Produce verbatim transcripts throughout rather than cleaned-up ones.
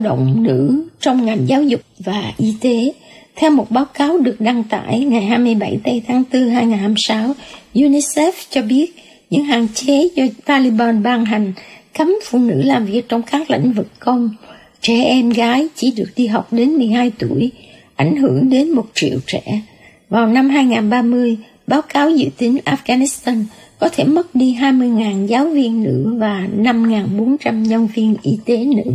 động nữ trong ngành giáo dục và y tế. Theo một báo cáo được đăng tải ngày hai mươi bảy tháng tư năm hai nghìn không trăm hai mươi sáu, UNICEF cho biết những hạn chế do Taliban ban hành cấm phụ nữ làm việc trong các lĩnh vực công, trẻ em gái chỉ được đi học đến mười hai tuổi, ảnh hưởng đến một triệu trẻ. Vào năm hai nghìn không trăm ba mươi, báo cáo dự tính Afghanistan có thể mất đi hai mươi nghìn giáo viên nữ và năm nghìn bốn trăm nhân viên y tế nữ.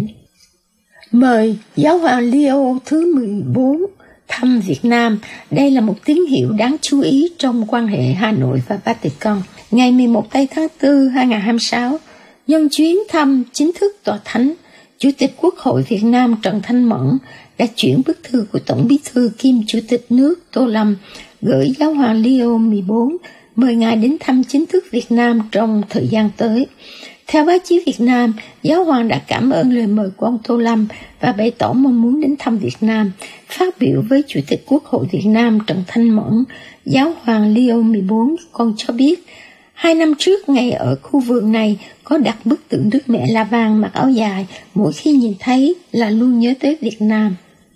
Mời Giáo hoàng Leo thứ mười bốn thăm Việt Nam. Đây là một tín hiệu đáng chú ý trong quan hệ Hà Nội và Vatican. Ngày mười một tháng tư năm hai nghìn không trăm hai mươi sáu, nhân chuyến thăm chính thức Tòa Thánh, Chủ tịch Quốc hội Việt Nam Trần Thanh Mẫn đã chuyển bức thư của Tổng Bí thư kiêm Chủ tịch nước Tô Lâm gửi Giáo hoàng Leo mười bốn, mời ngài đến thăm chính thức Việt Nam trong thời gian tới. Theo báo chí Việt Nam, Giáo hoàng đã cảm ơn lời mời của ông Tô Lâm và bày tỏ mong muốn đến thăm Việt Nam. Phát biểu với Chủ tịch Quốc hội Việt Nam Trần Thanh Mẫn, Giáo hoàng Leo mười bốn còn cho biết, hai năm trước ngày ở khu vườn này có đặt bức tượng Đức Mẹ La Vang mặc áo dài, mỗi khi nhìn thấy là luôn nhớ tới Việt Nam.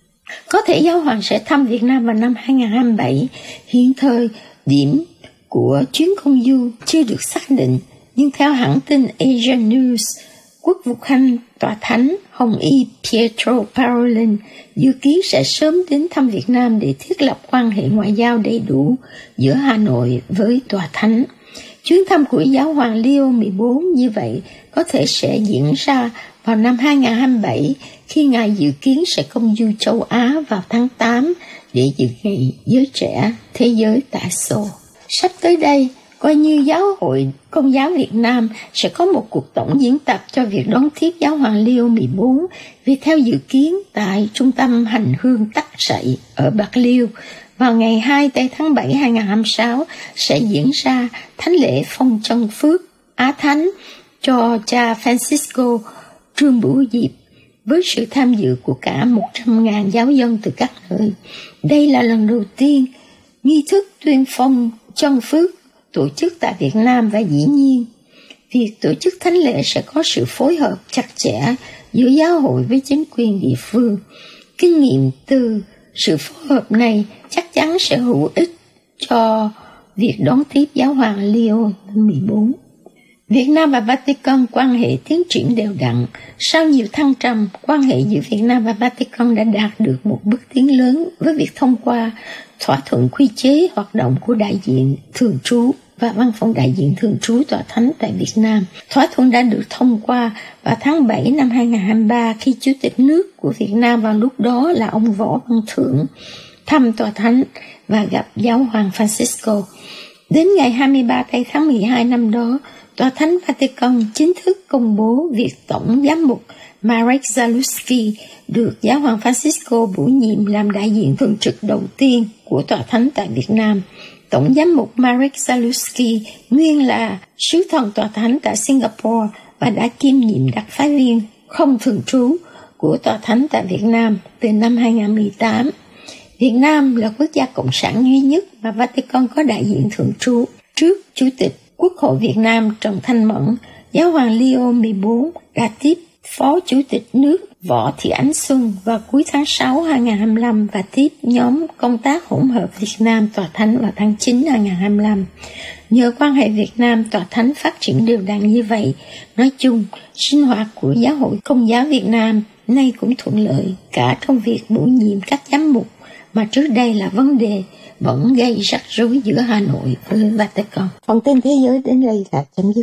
Có thể Giáo hoàng sẽ thăm Việt Nam vào năm hai nghìn không trăm hai mươi bảy, hiện thời điểm của chuyến công du chưa được xác định, nhưng theo hãng tin Asian News, Quốc vụ Khanh Tòa Thánh Hồng Y Pietro Parolin dự kiến sẽ sớm đến thăm Việt Nam để thiết lập quan hệ ngoại giao đầy đủ giữa Hà Nội với Tòa Thánh. Chuyến thăm của Giáo hoàng Leo mười bốn như vậy có thể sẽ diễn ra vào năm hai nghìn không trăm hai mươi bảy, khi ngài dự kiến sẽ công du châu Á vào tháng tám để dự ngày giới trẻ thế giới tại Seoul. Sắp tới đây, coi như Giáo hội Công giáo Việt Nam sẽ có một cuộc tổng diễn tập cho việc đón tiếp Giáo hoàng Leo mười bốn, vì theo dự kiến tại Trung tâm Hành hương Tắc Sậy ở Bạc Liêu, vào ngày hai tháng bảy năm hai nghìn không trăm hai mươi sáu sẽ diễn ra thánh lễ phong chân phước Á Thánh cho cha Francisco Trương Bửu Diệp với sự tham dự của cả một trăm nghìn giáo dân từ các nơi. Đây là lần đầu tiên nghi thức tuyên phong chân phước tổ chức tại Việt Nam, và dĩ nhiên việc tổ chức thánh lễ sẽ có sự phối hợp chặt chẽ giữa giáo hội với chính quyền địa phương. Kinh nghiệm từ sự phối hợp này chắc chắn sẽ hữu ích cho việc đón tiếp Giáo hoàng Leo mười bốn. Việt Nam và Vatican quan hệ tiến triển đều đặn. Sau nhiều thăng trầm, quan hệ giữa Việt Nam và Vatican đã đạt được một bước tiến lớn với việc thông qua thỏa thuận quy chế hoạt động của đại diện thường trú và văn phòng đại diện thường trú Tòa Thánh tại Việt Nam. Thỏa thuận đã được thông qua vào tháng bảy năm hai nghìn không trăm hai mươi ba khi Chủ tịch nước của Việt Nam vào lúc đó là ông Võ Văn Thưởng thăm Tòa Thánh và gặp Giáo hoàng Francisco. Đến ngày hai mươi ba tháng mười hai năm đó, Tòa Thánh Vatican chính thức công bố việc Tổng giám mục Marek Zalewski được Giáo hoàng Francisco bổ nhiệm làm đại diện thường trực đầu tiên của Tòa Thánh tại Việt Nam. Tổng giám mục Marek Zalewski nguyên là sứ thần Tòa Thánh tại Singapore và đã kiêm nhiệm đặc phái viên không thường trú của Tòa Thánh tại Việt Nam từ năm hai nghìn không trăm mười tám. Việt Nam là quốc gia cộng sản duy nhất mà Vatican có đại diện thường trú. Trước Chủ tịch Quốc hội Việt Nam Trần Thanh Mẫn, Giáo hoàng Leo mười bốn đã tiếp Phó Chủ tịch nước Võ Thị Ánh Xuân vào cuối tháng sáu năm hai nghìn không trăm hai mươi lăm và tiếp nhóm công tác hỗn hợp Việt Nam Tòa Thánh vào tháng chín năm hai nghìn không trăm hai mươi lăm. Nhờ quan hệ Việt Nam Tòa Thánh phát triển đều đặn như vậy, nói chung, sinh hoạt của Giáo hội Công giáo Việt Nam nay cũng thuận lợi cả trong việc bổ nhiệm các giám mục mà trước đây là vấn đề vẫn gây rắc rối giữa Hà Nội với Vatican. Phần tin thế giới đến đây là chấm dứt.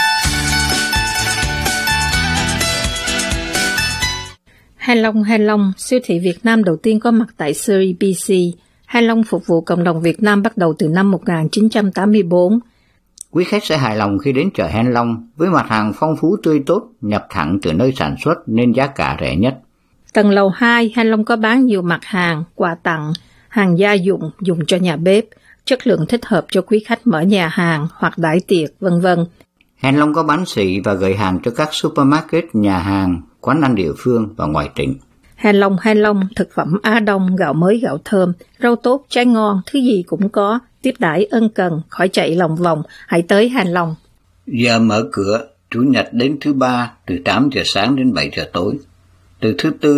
Hai Long Hai Long, siêu thị Việt Nam đầu tiên có mặt tại Surrey, bê xê. Hai Long phục vụ cộng đồng Việt Nam bắt đầu từ năm một nghìn chín trăm tám mươi tư. Quý khách sẽ hài lòng khi đến chợ Hai Long với mặt hàng phong phú tươi tốt, nhập thẳng từ nơi sản xuất nên giá cả rẻ nhất. Tầng lầu hai, Hai Long có bán nhiều mặt hàng, quà tặng, hàng gia dụng dùng cho nhà bếp, chất lượng thích hợp cho quý khách mở nhà hàng hoặc đãi tiệc, vân vân. Hai Long có bán xỉ và gửi hàng cho các supermarket, nhà hàng, quán ăn địa phương và ngoài tỉnh. Hai Long Hai Long, thực phẩm Á Đông, gạo mới gạo thơm, rau tốt trái ngon, thứ gì cũng có, tiếp đãi ân cần, khỏi chạy lòng vòng, hãy tới Hai Long. Giờ mở cửa Chủ nhật đến thứ ba từ tám giờ sáng đến bảy giờ tối, từ thứ tư